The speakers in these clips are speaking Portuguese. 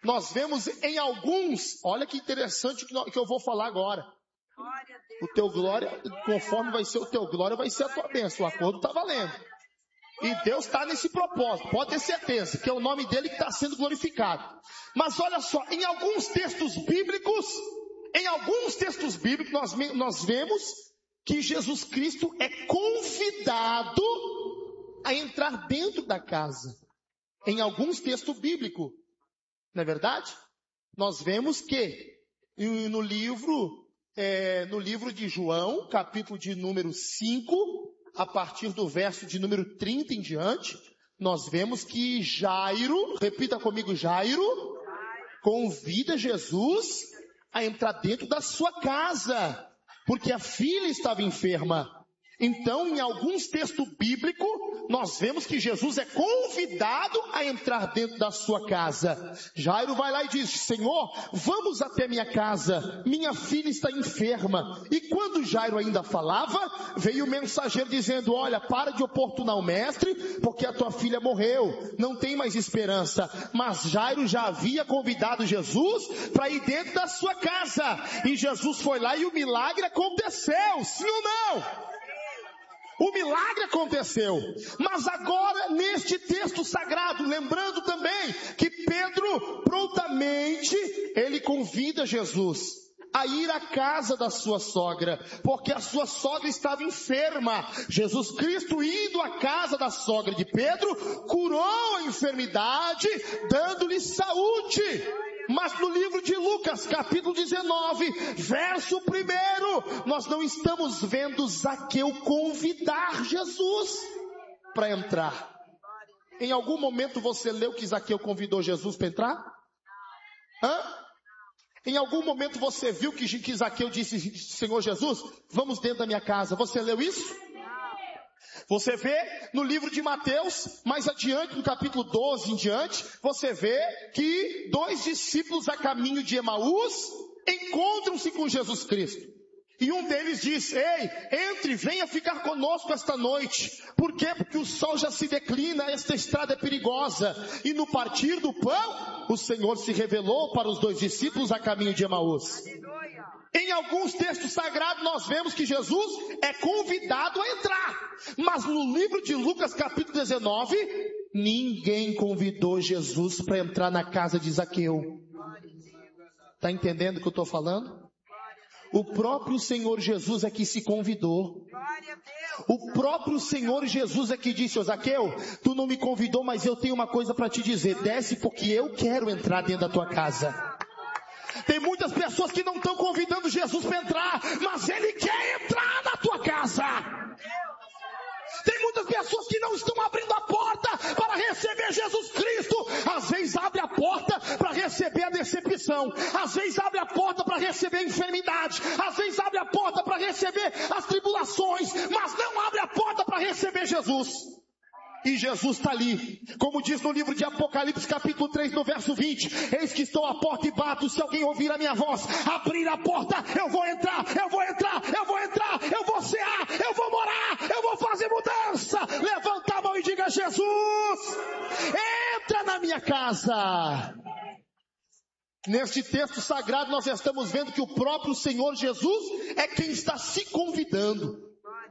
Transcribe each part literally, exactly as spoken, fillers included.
nós vemos em alguns, olha que interessante que eu vou falar agora. O teu glória, conforme vai ser o teu glória, vai ser a tua bênção. O acordo está valendo. E Deus está nesse propósito, pode ter certeza, que é o nome dele que está sendo glorificado. Mas olha só, em alguns textos bíblicos, em alguns textos bíblicos, nós, nós vemos que Jesus Cristo é convidado a entrar dentro da casa. Em alguns textos bíblicos, não é verdade? Nós vemos que no livro, é, no livro de João, capítulo de número cinco, a partir do verso de número trinta em diante, nós vemos que Jairo, repita comigo, Jairo, convida Jesus a entrar dentro da sua casa, porque a filha estava enferma. Então, em alguns textos bíblicos, nós vemos que Jesus é convidado a entrar dentro da sua casa. Jairo vai lá e diz, Senhor, vamos até minha casa, minha filha está enferma. E quando Jairo ainda falava, veio o mensageiro dizendo, olha, para de oportunar o mestre, porque a tua filha morreu, não tem mais esperança. Mas Jairo já havia convidado Jesus para ir dentro da sua casa. E Jesus foi lá e o milagre aconteceu, sim ou não? O milagre aconteceu, mas agora neste texto sagrado, lembrando também que Pedro prontamente, ele convida Jesus a ir à casa da sua sogra, porque a sua sogra estava enferma. Jesus Cristo indo à casa da sogra de Pedro, curou a enfermidade, dando-lhe saúde. Mas no livro de Lucas, capítulo dezenove, verso primeiro, nós não estamos vendo Zaqueu convidar Jesus para entrar. Em algum momento você leu que Zaqueu convidou Jesus para entrar? Hã? Em algum momento você viu que, que Zaqueu disse, Senhor Jesus, vamos dentro da minha casa. Você leu isso? Você vê no livro de Mateus, mais adiante, no capítulo doze em diante, você vê que dois discípulos a caminho de Emaús encontram-se com Jesus Cristo. E um deles diz, ei, entre, venha ficar conosco esta noite. Por quê? Porque o sol já se declina, esta estrada é perigosa. E no partir do pão, o Senhor se revelou para os dois discípulos a caminho de Emaús. Em alguns textos sagrados nós vemos que Jesus é convidado a entrar. Mas no livro de Lucas capítulo dezenove, ninguém convidou Jesus para entrar na casa de Zaqueu. Está entendendo o que eu estou falando? O próprio Senhor Jesus é que se convidou. O próprio Senhor Jesus é que disse, ô Zaqueu, tu não me convidou, mas eu tenho uma coisa para te dizer. Desce porque eu quero entrar dentro da tua casa. Tem muitas pessoas que não estão convidando Jesus para entrar, mas Ele quer entrar na tua casa. Tem muitas pessoas que não estão abrindo a porta para receber Jesus Cristo. Às vezes abre a porta para receber a decepção. Às vezes abre a porta para receber a enfermidade. Às vezes abre a porta para receber as tribulações. Mas não abre a porta para receber Jesus. E Jesus está ali, como diz no livro de Apocalipse capítulo três no verso vinte, eis que estou à porta e bato, se alguém ouvir a minha voz, abrir a porta, eu vou entrar, eu vou entrar, eu vou entrar, eu vou cear, eu vou morar, eu vou fazer mudança. Levanta a mão e diga, Jesus, entra na minha casa. Neste texto sagrado nós estamos vendo que o próprio Senhor Jesus é quem está se convidando.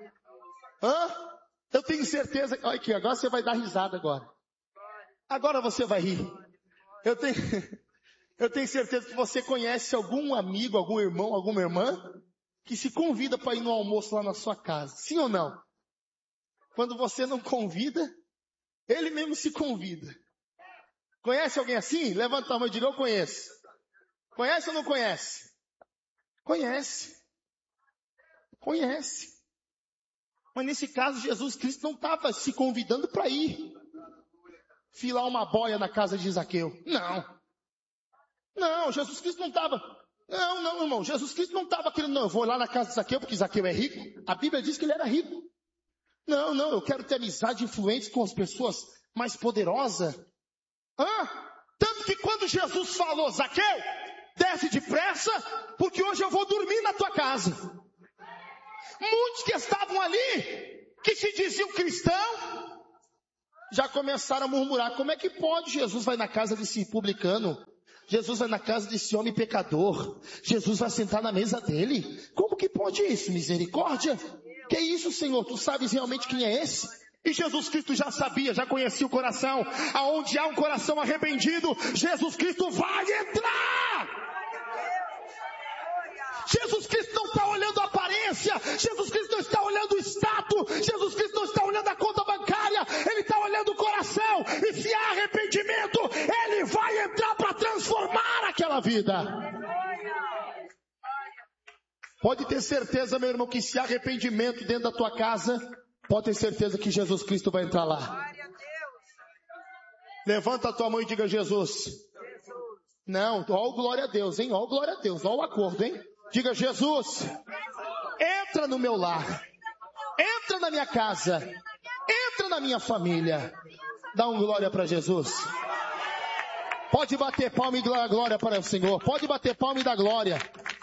Hã? Eu tenho certeza, olha aqui, agora você vai dar risada agora. Agora você vai rir. Eu tenho, eu tenho certeza que você conhece algum amigo, algum irmão, alguma irmã, que se convida para ir no almoço lá na sua casa. Sim ou não? Quando você não convida, ele mesmo se convida. Conhece alguém assim? Levanta a mão e diga, eu conheço. Conhece ou não conhece? Conhece. Conhece. Mas nesse caso, Jesus Cristo não estava se convidando para ir filar uma boia na casa de Zaqueu. Não. Não, Jesus Cristo não estava. Não, não, irmão. Jesus Cristo não estava querendo, não, eu vou lá na casa de Zaqueu porque Zaqueu é rico. A Bíblia diz que ele era rico. Não, não, eu quero ter amizade influente com as pessoas mais poderosas. Hã? Tanto que quando Jesus falou, Zaqueu, desce depressa, porque hoje eu vou dormir na tua casa. Muitos que estavam ali, que se diziam cristão, já começaram a murmurar, como é que pode? Jesus vai na casa desse publicano, Jesus vai na casa desse homem pecador. Jesus vai sentar na mesa dele. Como que pode isso? Misericórdia. Que isso, Senhor? Tu sabes realmente quem é esse? E Jesus Cristo já sabia, já conhecia o coração. Aonde há um coração arrependido, Jesus Cristo vai entrar. Jesus Cristo não está olhando a aparência. Jesus Cristo não está olhando o status. Jesus Cristo não está olhando a conta bancária. Ele está olhando o coração. E se há arrependimento, Ele vai entrar para transformar aquela vida. Pode ter certeza, meu irmão, que se há arrependimento dentro da tua casa, pode ter certeza que Jesus Cristo vai entrar lá. Levanta a tua mão e diga: Jesus. Não, ó glória a Deus, hein? Ó glória a Deus, ó o acordo, hein? Diga: Jesus, entra no meu lar, entra na minha casa, entra na minha família. Dá um glória para Jesus. Pode bater palma e dar glória para o Senhor. Pode bater palma e dar glória.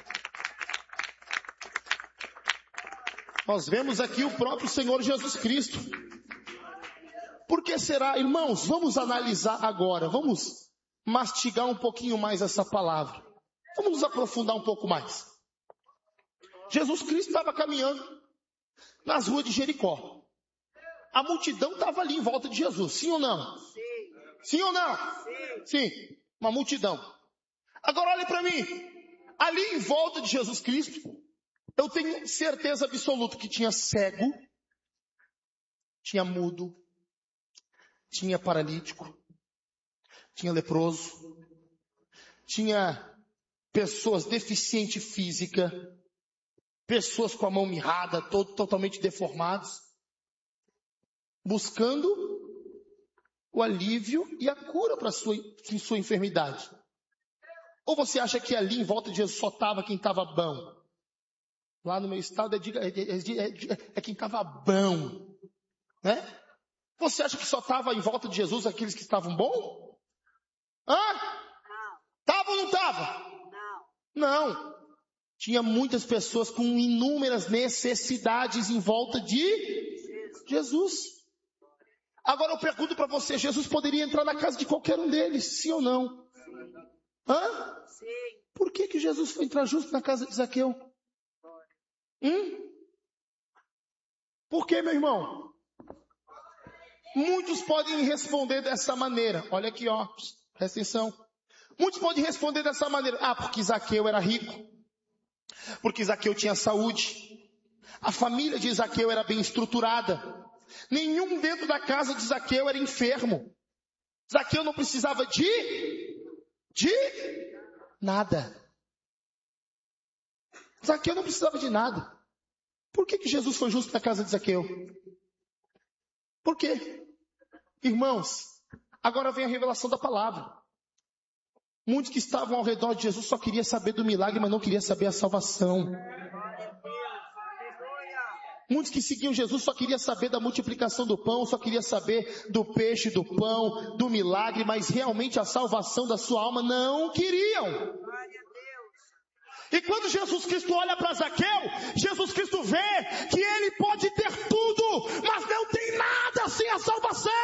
Nós vemos aqui o próprio Senhor Jesus Cristo. Por que será, irmãos? Vamos analisar agora. Vamos mastigar um pouquinho mais essa palavra. Vamos nos aprofundar um pouco mais. Jesus Cristo estava caminhando nas ruas de Jericó. A multidão estava ali em volta de Jesus. Sim ou não? Sim. Sim ou não? Sim. Sim. Uma multidão. Agora olhe para mim. Ali em volta de Jesus Cristo, eu tenho certeza absoluta que tinha cego, tinha mudo, tinha paralítico, tinha leproso, tinha pessoas deficientes física, pessoas com a mão mirrada, todo, totalmente deformados, buscando o alívio e a cura para a sua, sua enfermidade. Ou você acha que ali em volta de Jesus só estava quem estava bom? Lá no meu estado é, é, é, é, é quem estava bom, né? Você acha que só estava em volta de Jesus aqueles que estavam bom? Hã? Estava ou não estava? Não. Não. Tinha muitas pessoas com inúmeras necessidades em volta de Jesus. Agora eu pergunto para você, Jesus poderia entrar na casa de qualquer um deles, sim ou não? Hã? Por que que Jesus foi entrar justo na casa de Zaqueu? Hum? Por que, meu irmão? Muitos podem responder dessa maneira. Olha aqui, ó. Presta atenção. Muitos podem responder dessa maneira. Ah, porque Zaqueu era rico. Porque Zaqueu tinha saúde. A família de Zaqueu era bem estruturada. Nenhum dentro da casa de Zaqueu era enfermo. Zaqueu não precisava de... De... nada. Zaqueu não precisava de nada. Por que que Jesus foi justo na casa de Zaqueu? Por quê? Irmãos, agora vem a revelação da palavra. Muitos que estavam ao redor de Jesus só queriam saber do milagre, mas não queriam saber a salvação. Muitos que seguiam Jesus só queriam saber da multiplicação do pão, só queriam saber do peixe, do pão, do milagre, mas realmente a salvação da sua alma não queriam. E quando Jesus Cristo olha para Zaqueu, Jesus Cristo vê que ele pode ter tudo, mas não tem nada sem a salvação.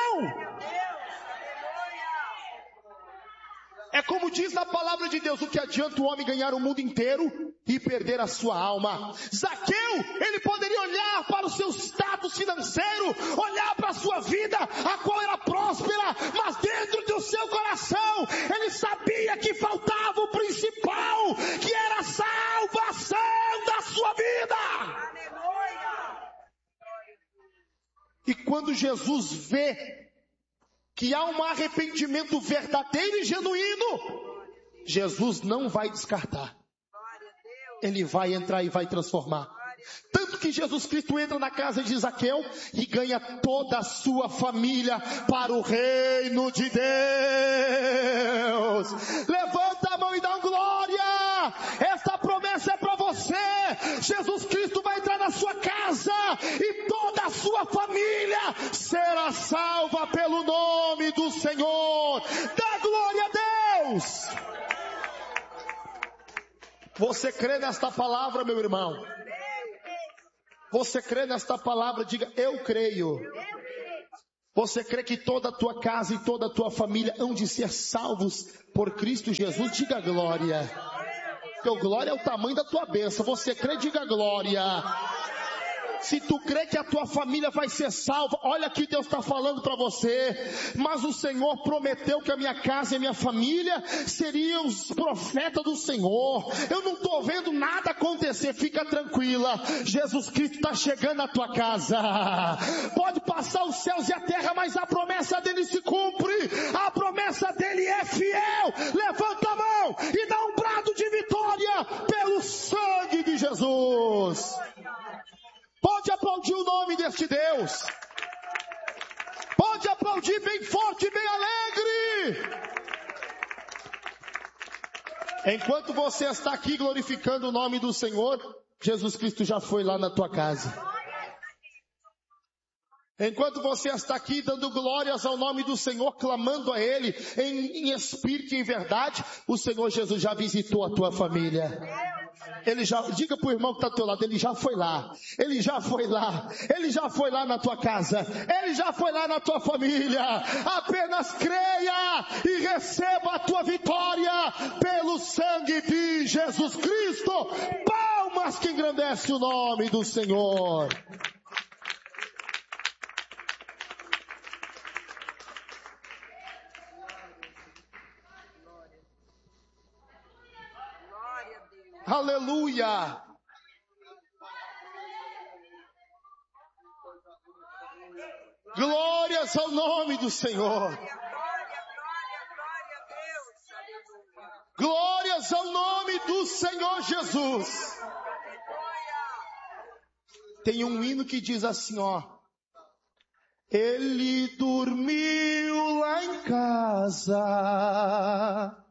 É como diz na palavra de Deus, o que adianta o homem ganhar o mundo inteiro e perder a sua alma? Zaqueu, ele poderia olhar para o seu status financeiro, olhar para a sua vida, a qual era próspera, mas dentro do seu coração, ele sabia que faltava o principal, que era a salvação da sua vida. E quando Jesus vê que há um arrependimento verdadeiro e genuíno, Jesus não vai descartar. Ele vai entrar e vai transformar. Tanto que Jesus Cristo entra na casa de Zaqueu e ganha toda a sua família para o reino de Deus. Levanta a mão e dá um glória. Essa promessa é para você. Jesus Cristo vai entrar na sua casa e toda a sua família será salva pelo nome do Senhor. Dá glória a Deus. Você crê nesta palavra, meu irmão? Você crê nesta palavra? Diga, eu creio. Você crê que toda a tua casa e toda a tua família hão de ser salvos por Cristo Jesus? Diga glória. Teu glória é o tamanho da tua bênção. Você crê? Diga glória. Se tu crê que a tua família vai ser salva, olha que Deus está falando para você. Mas o Senhor prometeu que a minha casa e a minha família seriam os profetas do Senhor. Eu não estou vendo nada acontecer, fica tranquila. Jesus Cristo está chegando na tua casa. Pode passar os céus e a terra, mas a promessa dele se cumpre. A promessa dele é fiel. Levanta a mão e dá um brado de vitória pelo sangue de Jesus. Pode aplaudir o nome deste Deus. Pode aplaudir bem forte, bem alegre. Enquanto você está aqui glorificando o nome do Senhor, Jesus Cristo já foi lá na tua casa. Enquanto você está aqui dando glórias ao nome do Senhor, clamando a Ele em, em espírito e em verdade, o Senhor Jesus já visitou a tua família. Ele já, diga para o irmão que está ao teu lado, ele já foi lá, ele já foi lá, ele já foi lá na tua casa, ele já foi lá na tua família. Apenas creia e receba a tua vitória pelo sangue de Jesus Cristo. Palmas que engrandece o nome do Senhor. Aleluia! Glórias ao nome do Senhor. Glórias ao nome do Senhor Jesus. Tem um hino que diz assim, ó. Ele dormiu lá em casa.